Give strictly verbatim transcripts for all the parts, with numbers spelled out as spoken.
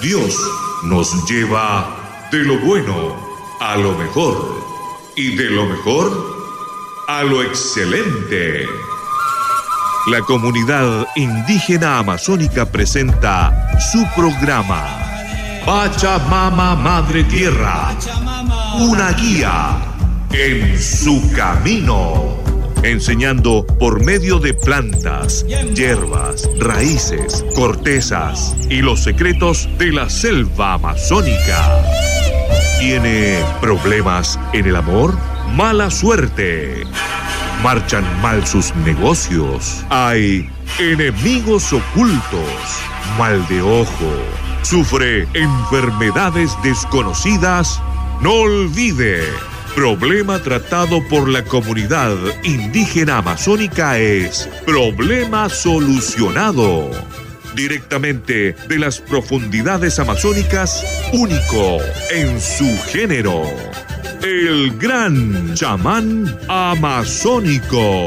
Dios nos lleva de lo bueno a lo mejor y de lo mejor a lo excelente. La comunidad indígena amazónica presenta su programa Pachamama Madre Tierra, una guía en su camino, enseñando por medio de plantas, hierbas, raíces, cortezas y los secretos de la selva amazónica. ¿Tiene problemas en el amor? ¿Mala suerte? ¿Marchan mal sus negocios? ¿Hay enemigos ocultos? ¿Mal de ojo? ¿Sufre enfermedades desconocidas? No olvide, problema tratado por la comunidad indígena amazónica es problema solucionado. Directamente de las profundidades amazónicas, único en su género. El gran chamán amazónico.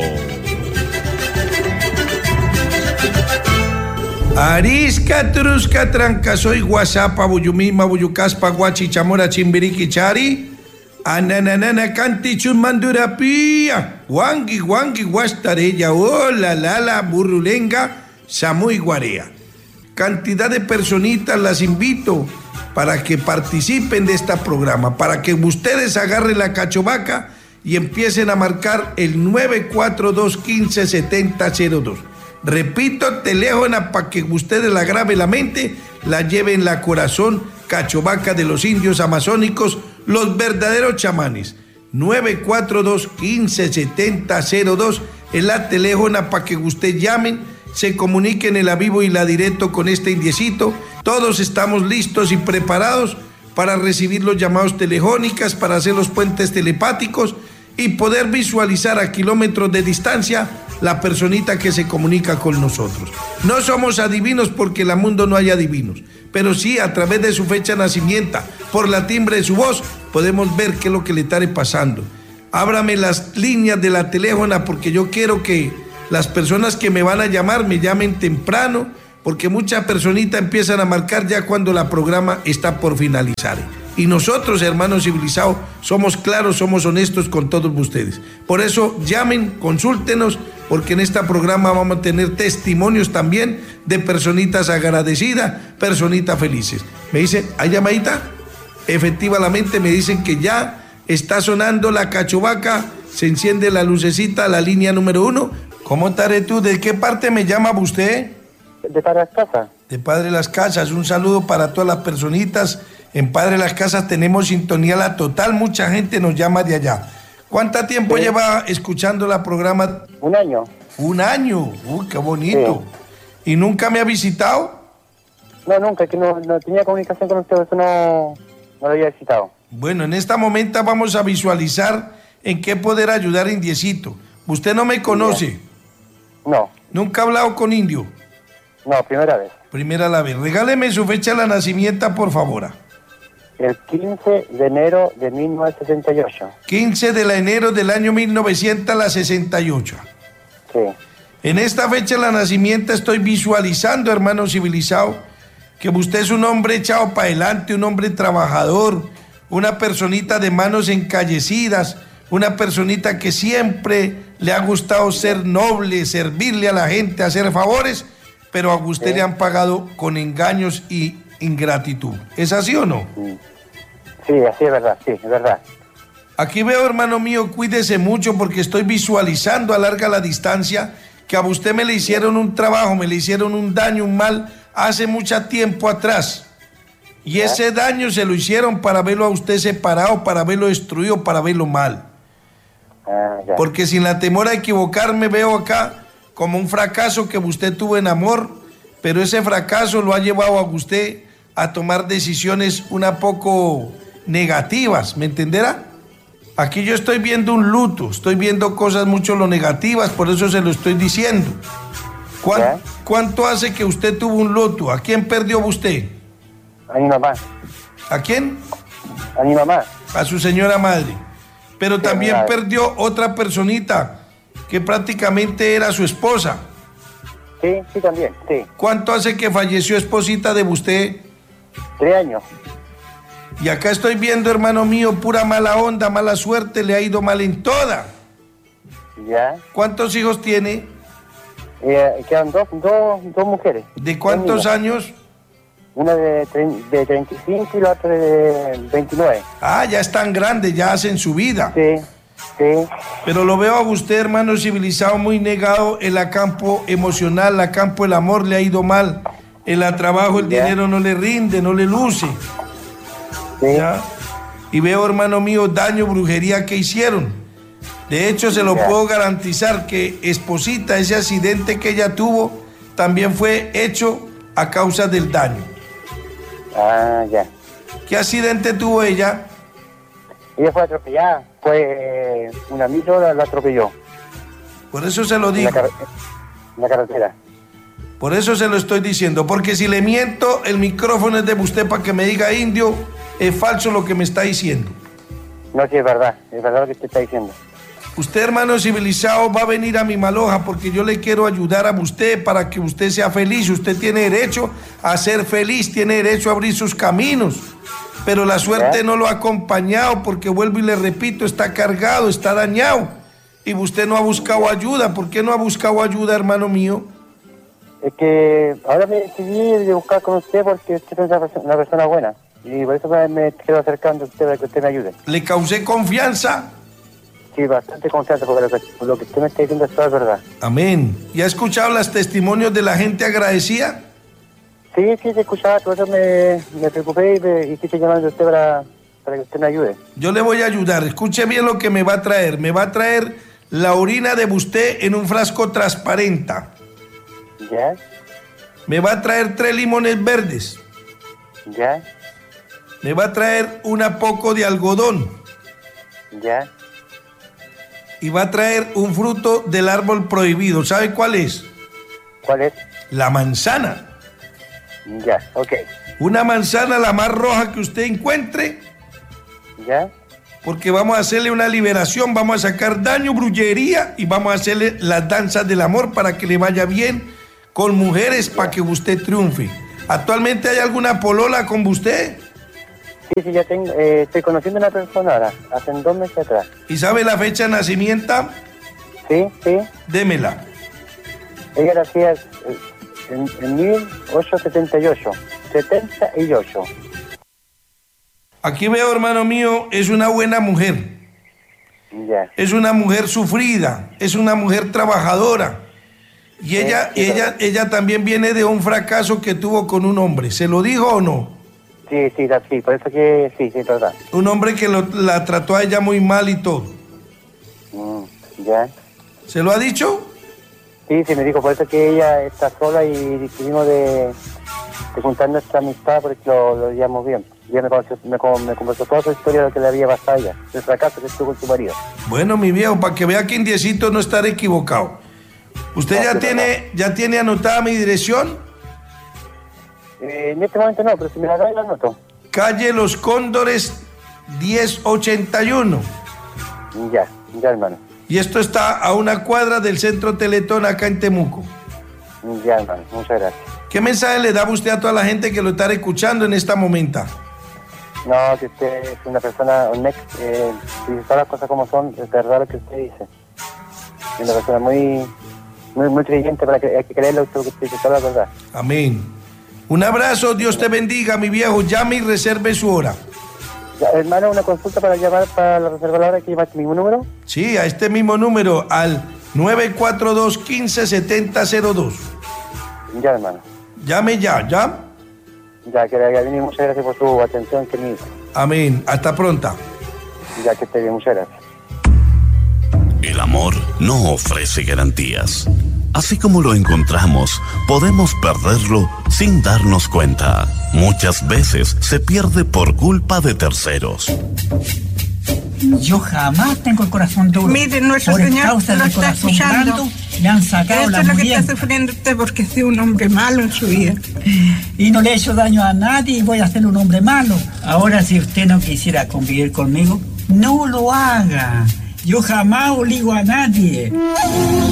Arisca, trusca, trancasoy, guasapa, buyumima, buyucaspa, guachi, chamora, chimbiriqui, chari. Ananana, canti, chumandurapía. Wangi, wangi, guastarella, hola, lala, burrulenga, samuy, guarea. Cantidad de personitas las invito para que participen de este programa, para que ustedes agarren la cachovaca y empiecen a marcar el nueve cuatro dos, uno cinco, siete cero cero dos. Repito, teléfono para que ustedes la graben la mente, la lleven la corazón, cachovaca de los indios amazónicos, los verdaderos chamanes. nueve cuatro dos, uno cinco, siete cero cero dos es la teléfono para que ustedes llamen, se comuniquen en la vivo y la directo con este indiecito. Todos estamos listos y preparados para recibir los llamados telefónicas, para hacer los puentes telepáticos y poder visualizar a kilómetros de distancia la personita que se comunica con nosotros. No somos adivinos porque en el mundo no hay adivinos, pero sí a través de su fecha de nacimiento, por la timbre de su voz, podemos ver qué es lo que le está pasando. Ábrame las líneas de la teléfona porque yo quiero que las personas que me van a llamar me llamen temprano, porque muchas personitas empiezan a marcar ya cuando la programa está por finalizar. Y nosotros, hermanos civilizados, somos claros, somos honestos con todos ustedes. Por eso llamen, consúltenos, porque en este programa vamos a tener testimonios también de personitas agradecidas, personitas felices. Me dicen, ¿hay llamadita? Efectivamente me dicen que ya está sonando la cachovaca, se enciende la lucecita, la línea número uno. ¿Cómo estaré tú? ¿De qué parte me llama usted? De Padre Las Casas. De Padre Las Casas. Un saludo para todas las personitas. En Padre Las Casas tenemos sintonía la total. Mucha gente nos llama de allá. ¿Cuánto tiempo sí. lleva escuchando la programa? Un año. Un año. Uy, qué bonito. Sí. ¿Y nunca me ha visitado? No, nunca. Que no, no tenía comunicación con usted. Eso no, no lo había visitado. Bueno, en esta momento vamos a visualizar en qué poder ayudar a Indiecito. Usted no me conoce. No. ¿Nunca ha hablado con indio? No, primera vez. Primera la vez. Regáleme su fecha de nacimiento, por favor. El quince de enero de mil novecientos sesenta y ocho. quince de enero del año mil novecientos sesenta y ocho. Sí. En esta fecha de la nacimiento estoy visualizando, hermano civilizado, que usted es un hombre echado para adelante, un hombre trabajador, una personita de manos encallecidas, una personita que siempre le ha gustado ser noble, servirle a la gente, hacer favores, pero a usted sí. le han pagado con engaños y ingratitud. ¿Es así o no? Sí, así es verdad, sí, es verdad. Aquí veo, hermano mío, cuídese mucho porque estoy visualizando a larga la distancia que a usted me le hicieron un trabajo, me le hicieron un daño, un mal, hace mucho tiempo atrás. Y ¿Eh? ese daño se lo hicieron para verlo a usted separado, para verlo destruido, para verlo mal. Ah, porque sin la temor a equivocarme veo acá como un fracaso que usted tuvo en amor, pero ese fracaso lo ha llevado a usted a tomar decisiones una poco negativas, ¿me entenderá? Aquí yo estoy viendo un luto, estoy viendo cosas mucho lo negativas, por eso se lo estoy diciendo. ¿Cuánto, ¿Cuánto hace que usted tuvo un luto? ¿A quién perdió usted? A mi mamá. ¿A quién? A mi mamá. A su señora madre. Pero sí, también madre. Perdió otra personita que prácticamente era su esposa. Sí, sí, también, sí. ¿Cuánto hace que falleció esposita de usted? Tres años. Y acá estoy viendo, hermano mío, pura mala onda, mala suerte, le ha ido mal en toda. Ya. ¿Cuántos hijos tiene? Eh, quedan dos, dos, dos mujeres. ¿De cuántos años? Una de, de treinta y cinco y la otra de veintinueve. Ah, ya están grandes, ya hacen su vida. Sí, sí. Pero lo veo a usted, hermano civilizado, muy negado en la campo emocional, la campo el amor le ha ido mal. En la trabajo el Ya. dinero no le rinde, no le luce. Sí. ¿Ya? Y veo, hermano mío, daño, brujería que hicieron. De hecho, se lo Ya. puedo garantizar que esposita, ese accidente que ella tuvo, también fue hecho a causa del daño. Ah, ya. ¿Qué accidente tuvo ella? Ella fue atropellada. Fue eh, un amigo la, la atropelló. Por eso se lo En la, digo. car- en la carretera. Por eso se lo estoy diciendo. Porque si le miento, el micrófono es de usted para que me diga indio, es falso lo que me está diciendo. No, sí, es verdad. Es verdad lo que usted está diciendo. Usted, hermano civilizado, va a venir a mi Maloja porque yo le quiero ayudar a usted para que usted sea feliz. Usted tiene derecho a ser feliz, tiene derecho a abrir sus caminos. Pero la suerte ¿Ya? no lo ha acompañado porque, vuelvo y le repito, está cargado, está dañado. Y usted no ha buscado ayuda. ¿Por qué no ha buscado ayuda, hermano mío? Es que ahora me decidí de buscar con usted porque usted es una persona, una persona buena. Y por eso me, me quedo acercando a usted para que usted me ayude. Le causé confianza. Sí, bastante confianza porque lo que, lo que usted me está diciendo es toda verdad. Amén. ¿Y ha escuchado los testimonios de la gente agradecida? Sí, sí, se escuchaba, por eso me, me preocupé y, me, y quise llamando a usted para, para que usted me ayude. Yo le voy a ayudar. Escuche bien lo que me va a traer. Me va a traer la orina de usted en un frasco transparente. ¿Ya? Me va a traer tres limones verdes. ¿Ya? Me va a traer una poco de algodón. ¿Ya? Y va a traer un fruto del árbol prohibido. ¿Sabe cuál es? ¿Cuál es? La manzana. Ya, ok. Una manzana la más roja que usted encuentre. ¿Ya? Porque vamos a hacerle una liberación. Vamos a sacar daño, brujería. Y vamos a hacerle las danzas del amor para que le vaya bien con mujeres, para que usted triunfe. ¿Actualmente hay alguna polola con usted? Sí, sí, ya tengo, eh, estoy conociendo a una persona ahora, hace dos meses atrás. ¿Y sabe la fecha de nacimiento? Sí, sí. Démela. Ella nacía eh, en, en mil ochocientos setenta y ocho. setenta y ocho. Aquí veo, hermano mío, es una buena mujer. Ya. Es una mujer sufrida, es una mujer trabajadora. Y ella, sí, ella, ella también viene de un fracaso que tuvo con un hombre. ¿Se lo dijo o no? Sí, sí, la- sí, por eso que sí, sí, es verdad. Un hombre que lo- la trató a ella muy mal y todo. Mm, ya. ¿Se lo ha dicho? Sí, sí, me dijo, por eso que ella está sola y decidimos de, de juntar nuestra amistad porque lo, lo llevamos bien. Ella me, conoció, me, con- me conversó toda su historia de lo que le había pasado a ella, el fracaso que tuvo con su marido. Bueno, mi viejo, para que vea que indiecito no estaré equivocado. ¿Usted ya tiene, ya tiene anotada mi dirección? Eh, en este momento no, pero si me la da, la anoto. Calle Los Cóndores diez ochenta y uno. Ya, ya, hermano. Y esto está a una cuadra del centro Teletón acá en Temuco. Ya, hermano, muchas gracias. ¿Qué mensaje le da usted a toda la gente que lo está escuchando en esta momento? No, que usted es una persona honesta, eh, dice todas las cosas como son, es verdad lo que usted dice. Es una persona muy, muy, muy creyente, para que hay que creerlo usted, que usted dice toda la verdad. Amén. Un abrazo, Dios te bendiga, mi viejo. Llame y reserve su hora. Ya, hermano, una consulta para llamar para la reserva la hora, que lleva este mismo número. Sí, a este mismo número, al nueve cuatro dos, uno cinco, siete cero cero dos. Ya, hermano. Llame ya, ¿ya? Ya, que le vaya bien y muchas gracias por su atención, querido. Amén. Hasta pronto. Ya que esté bien, muchas gracias. El amor no ofrece garantías. Así como lo encontramos, podemos perderlo sin darnos cuenta. Muchas veces se pierde por culpa de terceros. Yo jamás tengo el corazón duro. Mire, nuestro Por señor causa lo del está corazón escuchando. blando, le han sacado Esto la es lo que muriel. está sufriendo usted porque ha sido un hombre malo en su vida. Y no le he hecho daño a nadie y voy a ser un hombre malo. Ahora, si usted no quisiera convivir conmigo, no lo haga. Yo jamás obligo a nadie.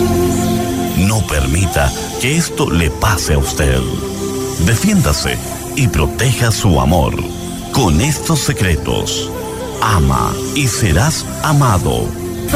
No permita que esto le pase a usted. Defiéndase y proteja su amor. Con estos secretos, ama y serás amado.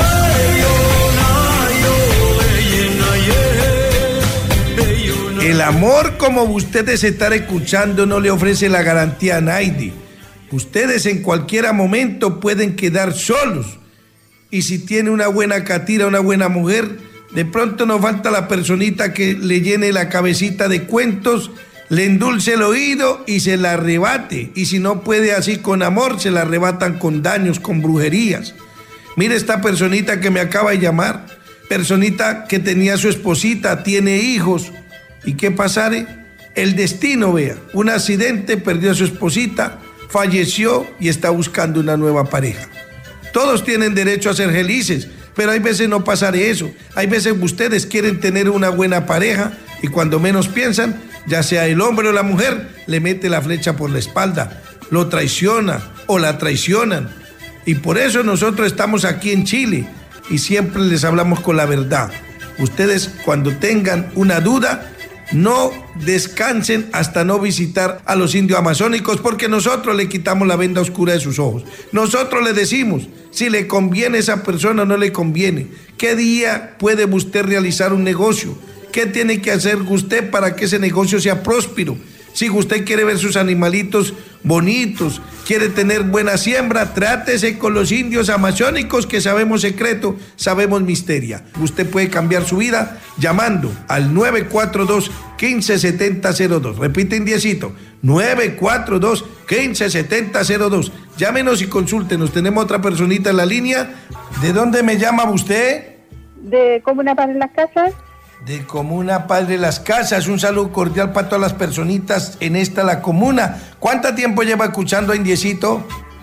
El amor, como ustedes están escuchando, no le ofrece la garantía a nadie. Ustedes en cualquier momento pueden quedar solos. Y si tiene una buena catira, una buena mujer, de pronto nos falta la personita que le llene la cabecita de cuentos, le endulce el oído y se la arrebate. Y si no puede así con amor, se la arrebatan con daños, con brujerías. Mire esta personita que me acaba de llamar, personita que tenía su esposita, tiene hijos. ¿Y qué pasare? El destino, vea, un accidente, perdió a su esposita, falleció y está buscando una nueva pareja. Todos tienen derecho a ser felices, pero hay veces no pasare eso. Hay veces ustedes quieren tener una buena pareja y cuando menos piensan, ya sea el hombre o la mujer, le mete la flecha por la espalda, lo traiciona o la traicionan. Y por eso nosotros estamos aquí en Chile y siempre les hablamos con la verdad. Ustedes cuando tengan una duda, no descansen hasta no visitar a los indios amazónicos, porque nosotros le quitamos la venda oscura de sus ojos. Nosotros le decimos si le conviene a esa persona o no le conviene. ¿Qué día puede usted realizar un negocio? ¿Qué tiene que hacer usted para que ese negocio sea próspero? Si usted quiere ver sus animalitos bonitos, quiere tener buena siembra, trátese con los indios amazónicos que sabemos secreto, sabemos misteria. Usted puede cambiar su vida llamando al nueve cuatro dos, uno cinco siete cero cero dos. Repite indiecito, nueve cuatro dos, uno cinco siete cero cero dos. Llámenos y consúltenos. Tenemos otra personita en la línea. ¿De dónde me llama usted? De Comuna para las Casas. De Comuna Padre Las Casas. Un saludo cordial para todas las personitas en esta la comuna. ¿Cuánto tiempo lleva escuchando a Indiecito?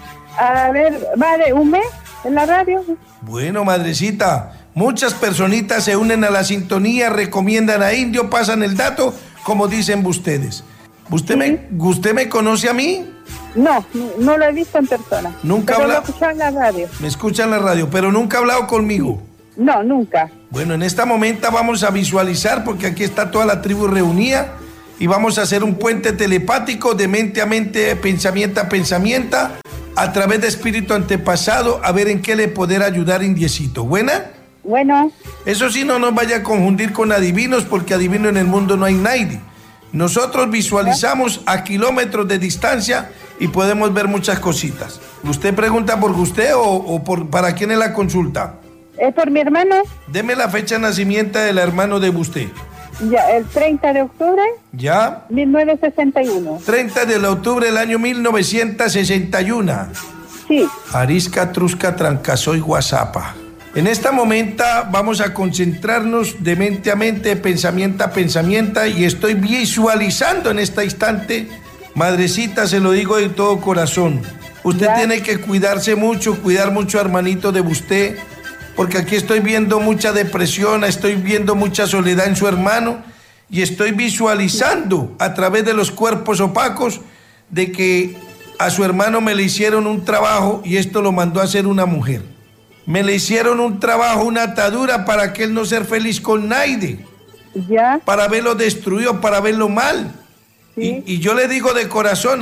A ver, vale, un mes en la radio. Bueno, madrecita, muchas personitas se unen a la sintonía, recomiendan a Indio, pasan el dato, como dicen ustedes. ¿Usted, sí. me, ¿usted me conoce a mí? No, no lo he visto en persona. Nunca pero habla... lo escucho en la radio. Me escucha en la radio, pero nunca ha hablado conmigo. No, nunca. Bueno, en esta momento vamos a visualizar, porque aquí está toda la tribu reunida, y vamos a hacer un puente telepático de mente a mente, pensamiento a pensamiento, a través de espíritu antepasado, a ver en qué le poder ayudar Indiecito. ¿Buena? Bueno. Eso sí, no nos vaya a confundir con adivinos, porque adivino en el mundo no hay nadie. Nosotros visualizamos a kilómetros de distancia y podemos ver muchas cositas. ¿Usted pregunta por usted o, o por para quién es la consulta? ¿Es por mi hermano? Deme la fecha de nacimiento del hermano de usted. Ya, el treinta de octubre. ¿Ya? mil novecientos sesenta y uno. treinta de octubre del año mil novecientos sesenta y uno. Sí. Arisca, Trusca, Trancasoy, Guasapa. En esta momento vamos a concentrarnos de mente a mente, pensamiento a pensamiento, y estoy visualizando en este instante, madrecita, se lo digo de todo corazón. Usted ya tiene que cuidarse mucho, cuidar mucho, hermanito, de usted, porque aquí estoy viendo mucha depresión, estoy viendo mucha soledad en su hermano, y estoy visualizando a través de los cuerpos opacos de que a su hermano me le hicieron un trabajo y esto lo mandó a hacer una mujer. Me le hicieron un trabajo, una atadura para que él no ser feliz con nadie. Ya. Para verlo destruido, para verlo mal. Sí. Y, y yo le digo de corazón,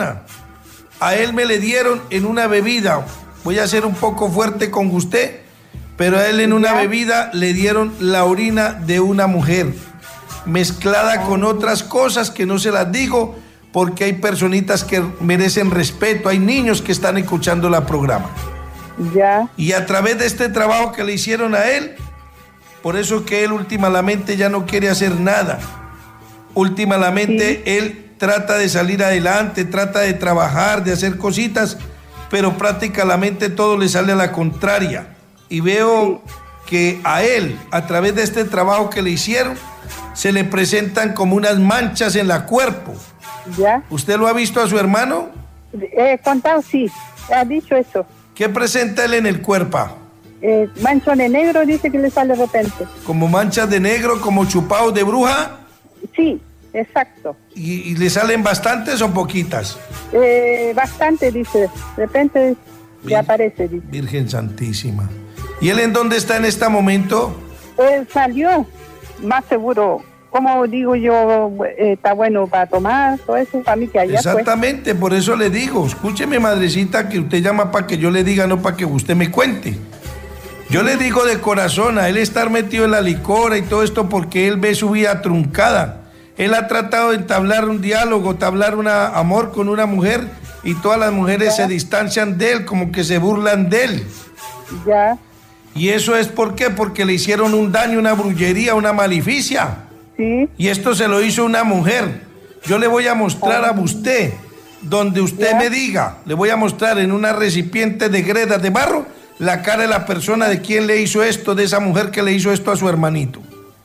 a él me le dieron en una bebida, voy a ser un poco fuerte con usted, pero a él en una bebida le dieron la orina de una mujer, mezclada con otras cosas que no se las digo, porque hay personitas que merecen respeto, hay niños que están escuchando la programa. Ya. Y a través de este trabajo que le hicieron a él, por eso que él últimamente ya no quiere hacer nada. Últimamente sí. Él trata de salir adelante, trata de trabajar, de hacer cositas, pero prácticamente todo le sale a la contraria. Y veo sí. que a él, a través de este trabajo que le hicieron, se le presentan como unas manchas en la cuerpo. Ya. ¿Usted lo ha visto a su hermano? He contado, sí, ha dicho eso. ¿Qué presenta él en el cuerpo? Eh, manchones negros, dice que le sale de repente. ¿Como manchas de negro, como chupados de bruja? Sí, exacto. ¿Y, y le salen bastantes o poquitas? Eh, bastante, dice. De repente le aparece, dice. Virgen Santísima. ¿Y él en dónde está en este momento? Él salió, más seguro, ¿cómo digo yo? Eh, está bueno para tomar, todo eso, para mí que allá Exactamente, pues. Por eso le digo, escúcheme, madrecita, que usted llama para que yo le diga, no para que usted me cuente. Yo le digo de corazón, a él estar metido en la licora y todo esto porque él ve su vida truncada. Él ha tratado de entablar un diálogo, entablar un amor con una mujer y todas las mujeres ya se distancian de él, como que se burlan de él. Ya. ¿Y eso es por qué? Porque le hicieron un daño, una brullería, una maleficia. Sí. Y esto se lo hizo una mujer. Yo le voy a mostrar a usted, donde usted ya me diga, le voy a mostrar en una recipiente de greda de barro la cara de la persona de quien le hizo esto, de esa mujer que le hizo esto a su hermanito.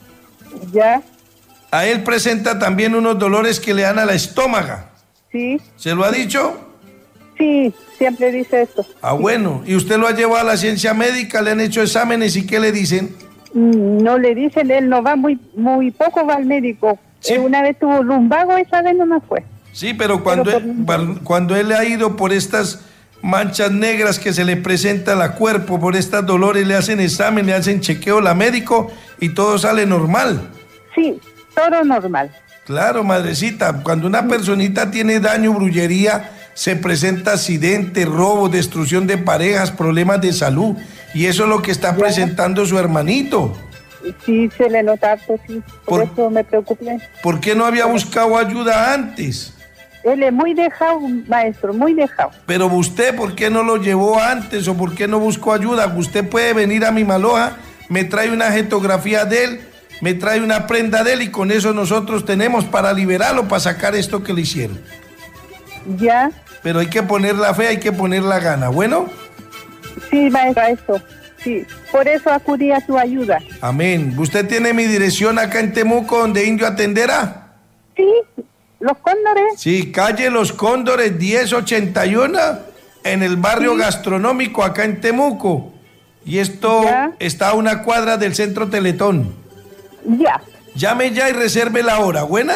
Ya. A él presenta también unos dolores que le dan a la estómago. Sí. ¿Se lo ha dicho? Sí, siempre dice esto. Ah, bueno. ¿Y usted lo ha llevado a la ciencia médica? ¿Le han hecho exámenes y qué le dicen? No le dicen, él no va muy muy poco, va al médico. Sí. Eh, una vez tuvo lumbago, esa vez no me fue. Sí, pero cuando, pero por... él, cuando él ha ido por estas manchas negras que se le presentan al cuerpo, por estos dolores, le hacen examen, le hacen chequeo la médico y todo sale normal. Sí, todo normal. Claro, madrecita, cuando una personita tiene daño, brullería, se presenta accidente, robo, destrucción de parejas, problemas de salud, y eso es lo que está ya presentando su hermanito. Sí, se le nota, pues sí, por, por eso me preocupé. ¿Por qué no había buscado ayuda antes? Él es muy dejado, maestro, muy dejado. Pero usted, ¿por qué no lo llevó antes o por qué no buscó ayuda? Usted puede venir a mi Maloja, me trae una jetografía de él, me trae una prenda de él y con eso nosotros tenemos para liberarlo, para sacar esto que le hicieron. Ya. Pero hay que poner la fe, hay que poner la gana, ¿bueno? Sí, maestra, esto, sí. Por eso acudí a su ayuda. Amén. ¿Usted tiene mi dirección acá en Temuco, donde Indio atenderá? Sí, Los Cóndores. Sí, calle Los Cóndores diez ochenta y uno, en el barrio sí gastronómico acá en Temuco. Y esto ya está a una cuadra del Centro Teletón. Ya. Llame ya y reserve la hora, ¿buena?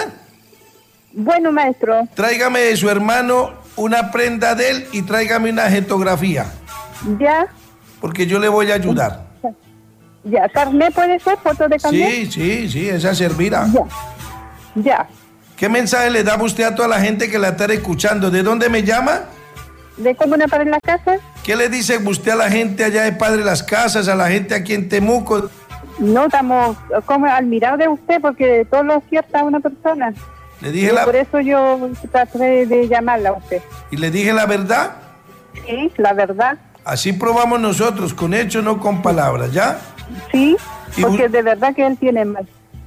Bueno, maestro. Tráigame de su hermano una prenda de él y tráigame una jetografía. Ya. Porque yo le voy a ayudar. Ya, ¿carnet puede ser? ¿Foto de carnet? Sí, sí, sí, esa servirá. Ya. Ya. ¿Qué mensaje le da usted a toda la gente que la está escuchando? ¿De dónde me llama? ¿De Comuna Padre Las Casas? ¿Qué le dice usted a la gente allá de Padre Las Casas, a la gente aquí en Temuco? No, estamos como admirados de usted porque todo lo cierta una persona. Le dije y la... Por eso yo traté de llamarla a usted. ¿Y le dije la verdad? Sí, la verdad. Así probamos nosotros, con hechos, no con palabras, ¿ya? Sí, porque de verdad que él tiene mal.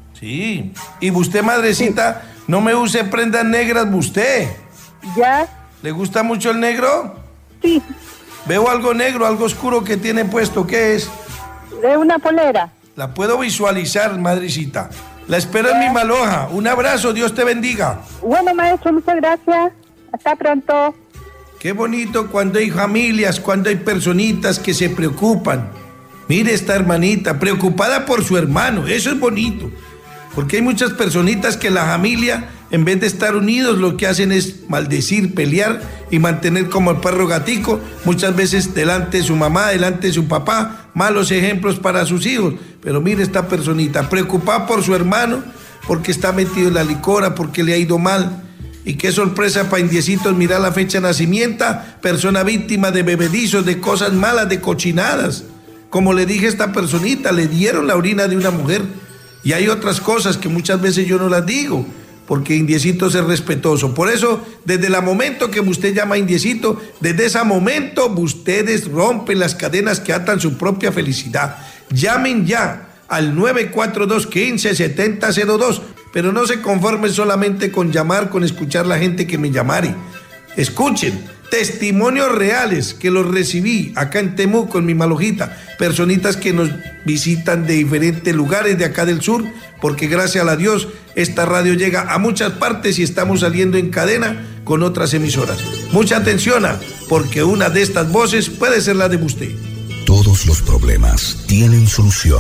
Sí, y usted, madrecita, sí, no me use prendas negras, usted. ¿Ya? ¿Le gusta mucho el negro? Sí. Veo algo negro, algo oscuro que tiene puesto, ¿qué es? Es una polera. La puedo visualizar, madrecita. La espero ¿Ya? en mi Maloja. Un abrazo, Dios te bendiga. Bueno, maestro, muchas gracias. Hasta pronto. Qué bonito cuando hay familias, cuando hay personitas que se preocupan. Mire esta hermanita, preocupada por su hermano, eso es bonito. Porque hay muchas personitas que la familia, en vez de estar unidos, lo que hacen es maldecir, pelear y mantener como el perro gatico, muchas veces delante de su mamá, delante de su papá, malos ejemplos para sus hijos. Pero mire esta personita, preocupada por su hermano, porque está metido en la licora, porque le ha ido mal. Y qué sorpresa para indiecitos mirar la fecha de nacimiento, persona víctima de bebedizos, de cosas malas, de cochinadas. Como le dije a esta personita, le dieron la orina de una mujer. Y hay otras cosas que muchas veces yo no las digo, porque indiecito es respetuoso. Por eso, desde el momento que usted llama a indiecito, desde ese momento ustedes rompen las cadenas que atan su propia felicidad. Llamen ya al nueve cuatro dos, quince, setenta cero dos, pero no se conformen solamente con llamar, con escuchar la gente que me llamare. Escuchen testimonios reales que los recibí acá en Temuco, en mi Malojita, personitas que nos visitan de diferentes lugares de acá del sur, porque gracias a Dios esta radio llega a muchas partes y estamos saliendo en cadena con otras emisoras. Mucha atención, porque una de estas voces puede ser la de usted. Todos los problemas tienen solución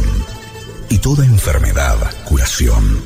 y toda enfermedad curación.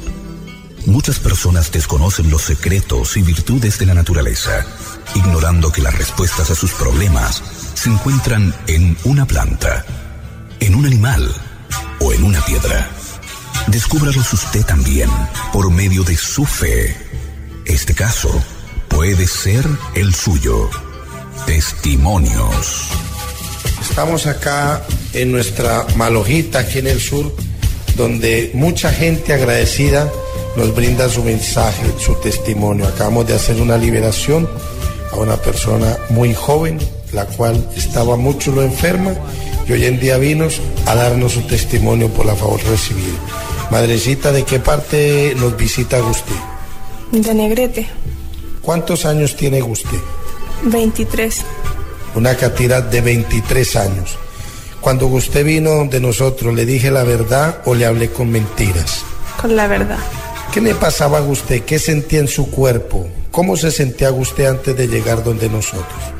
Muchas personas desconocen los secretos y virtudes de la naturaleza, ignorando que las respuestas a sus problemas se encuentran en una planta, en un animal o en una piedra. Descúbralos usted también por medio de su fe. Este caso puede ser el suyo. Testimonios. Estamos acá en nuestra Malojita, aquí en el sur, donde mucha gente agradecida nos brinda su mensaje, su testimonio. Acabamos de hacer una liberación a una persona muy joven, la cual estaba mucho lo enferma, y hoy en día vino a darnos su testimonio por la favor recibido. Madrecita, ¿de qué parte nos visita usted? De Negrete. ¿Cuántos años tiene usted? veintitrés. Una catira de veintitrés años. Cuando usted vino donde nosotros, ¿le dije la verdad o le hablé con mentiras? Con la verdad. ¿Qué le pasaba a usted? ¿Qué sentía en su cuerpo? ¿Cómo se sentía usted antes de llegar donde nosotros?